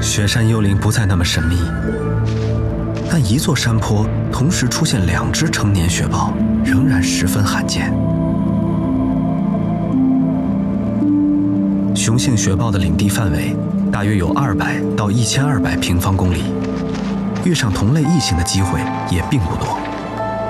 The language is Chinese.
雪山幽灵不再那么神秘，但一座山坡同时出现2只成年雪豹，仍然十分罕见。雄性雪豹的领地范围大约有200到1200平方公里，遇上同类异性的机会也并不多。